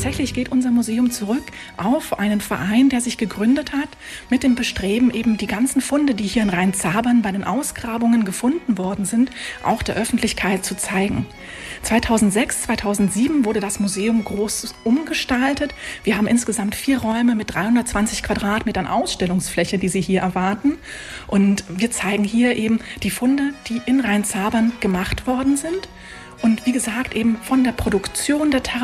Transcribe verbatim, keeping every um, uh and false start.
tatsächlich geht unser Museum zurück auf einen Verein, der sich gegründet hat, mit dem Bestreben, eben die ganzen Funde, die hier in Rheinzabern bei den Ausgrabungen gefunden worden sind, auch der Öffentlichkeit zu zeigen. zweitausendsechs, zweitausendsieben wurde das Museum groß umgestaltet. Wir haben insgesamt vier Räume mit dreihundertzwanzig Quadratmetern Ausstellungsfläche, die Sie hier erwarten. Und wir zeigen hier eben die Funde, die in Rheinzabern gemacht worden sind. Und wie gesagt, eben von der Produktion der Terra